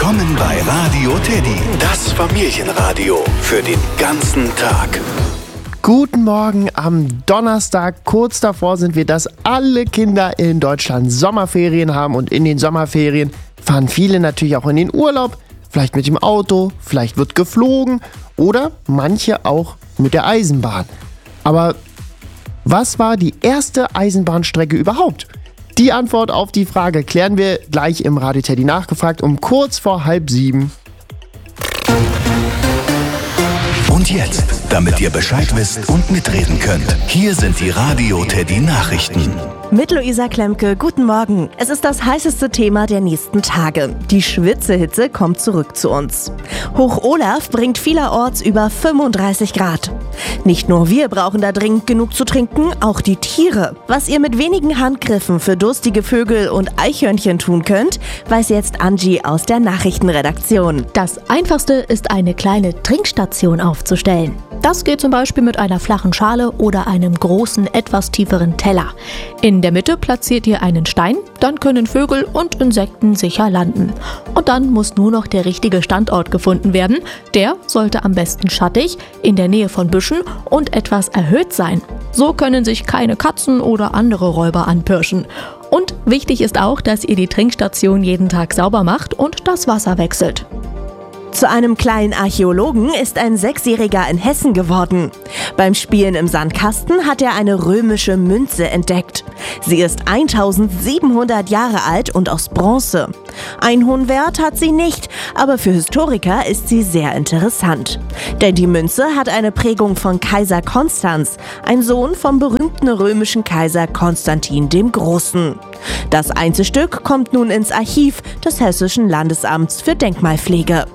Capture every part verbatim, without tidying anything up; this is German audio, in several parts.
Willkommen bei Radio Teddy, das Familienradio für den ganzen Tag. Guten Morgen am Donnerstag. Kurz davor sind wir, dass alle Kinder in Deutschland Sommerferien haben. Und in den Sommerferien fahren viele natürlich auch in den Urlaub. Vielleicht mit dem Auto, vielleicht wird geflogen oder manche auch mit der Eisenbahn. Aber was war die erste Eisenbahnstrecke überhaupt? Die Antwort auf die Frage klären wir gleich im Radio Teddy nachgefragt um kurz vor halb sieben. Und jetzt, damit ihr Bescheid wisst und mitreden könnt, hier sind die Radio Teddy Nachrichten. Mit Luisa Klemke, guten Morgen. Es ist das heißeste Thema der nächsten Tage. Die Schwitzehitze kommt zurück zu uns. Hoch Olaf bringt vielerorts über fünfunddreißig Grad. Nicht nur wir brauchen da dringend genug zu trinken, auch die Tiere. Was ihr mit wenigen Handgriffen für durstige Vögel und Eichhörnchen tun könnt, weiß jetzt Angie aus der Nachrichtenredaktion. Das Einfachste ist, eine kleine Trinkstation aufzustellen. Das geht zum Beispiel mit einer flachen Schale oder einem großen, etwas tieferen Teller. In der Mitte platziert ihr einen Stein, dann können Vögel und Insekten sicher landen. Und dann muss nur noch der richtige Standort gefunden werden. Der sollte am besten schattig, in der Nähe von Büschen und etwas erhöht sein. So können sich keine Katzen oder andere Räuber anpirschen. Und wichtig ist auch, dass ihr die Trinkstation jeden Tag sauber macht und das Wasser wechselt. Zu einem kleinen Archäologen ist ein Sechsjähriger in Hessen geworden. Beim Spielen im Sandkasten hat er eine römische Münze entdeckt. Sie ist eintausendsiebenhundert Jahre alt und aus Bronze. Einen hohen Wert hat sie nicht, aber für Historiker ist sie sehr interessant. Denn die Münze hat eine Prägung von Kaiser Konstanz, ein Sohn vom berühmten römischen Kaiser Konstantin dem Großen. Das Einzelstück kommt nun ins Archiv des Hessischen Landesamts für Denkmalpflege.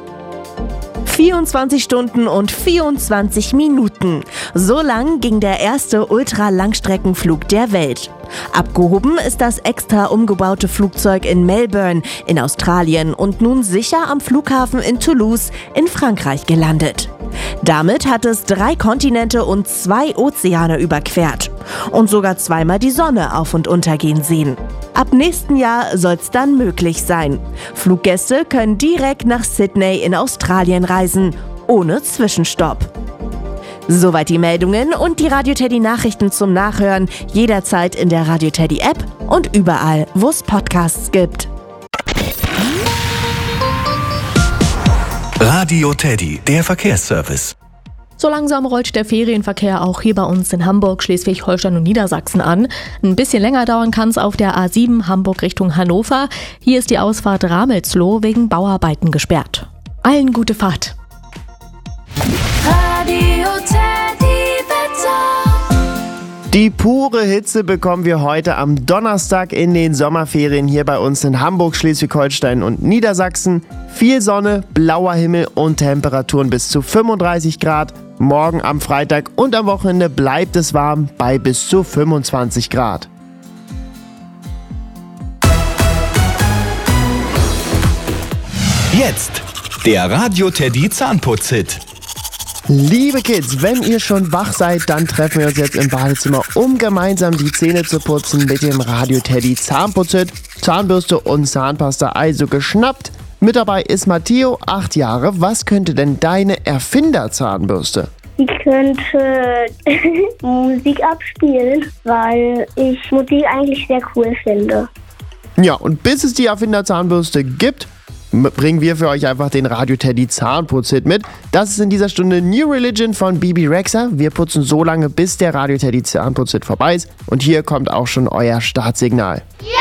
vierundzwanzig Stunden und vierundzwanzig Minuten. So lang ging der erste Ultralangstreckenflug der Welt. Abgehoben ist das extra umgebaute Flugzeug in Melbourne in Australien und nun sicher am Flughafen in Toulouse in Frankreich gelandet. Damit hat es drei Kontinente und zwei Ozeane überquert und sogar zweimal die Sonne auf- und untergehen sehen. Ab nächsten Jahr soll es dann möglich sein. Fluggäste können direkt nach Sydney in Australien reisen, ohne Zwischenstopp. Soweit die Meldungen und die Radio Teddy Nachrichten zum Nachhören jederzeit in der Radio Teddy App und überall, wo es Podcasts gibt. Radio Teddy, der Verkehrsservice. So langsam rollt der Ferienverkehr auch hier bei uns in Hamburg, Schleswig-Holstein und Niedersachsen an. Ein bisschen länger dauern kann es auf der A sieben Hamburg Richtung Hannover. Hier ist die Ausfahrt Ramelsloh wegen Bauarbeiten gesperrt. Allen gute Fahrt. Radio Teddy Wetter. Die pure Hitze bekommen wir heute am Donnerstag in den Sommerferien hier bei uns in Hamburg, Schleswig-Holstein und Niedersachsen. Viel Sonne, blauer Himmel und Temperaturen bis zu fünfunddreißig Grad. Morgen am Freitag und am Wochenende bleibt es warm bei bis zu fünfundzwanzig Grad. Jetzt der Radio Teddy Zahnputz-Hit. Liebe Kids, wenn ihr schon wach seid, dann treffen wir uns jetzt im Badezimmer, um gemeinsam die Zähne zu putzen mit dem Radio Teddy Zahnputz-Hit. Zahnbürste und Zahnpasta also geschnappt. Mit dabei ist Matteo, acht Jahre. Was könnte denn deine Erfinderzahnbürste? Ich könnte Musik abspielen, weil ich Musik eigentlich sehr cool finde. Ja, und bis es die Erfinderzahnbürste gibt, bringen wir für euch einfach den Radio Teddy Zahnputz-Hit mit. Das ist in dieser Stunde New Religion von Bibi Rexha. Wir putzen so lange, bis der Radio Teddy Zahnputz-Hit vorbei ist. Und hier kommt auch schon euer Startsignal. Yeah!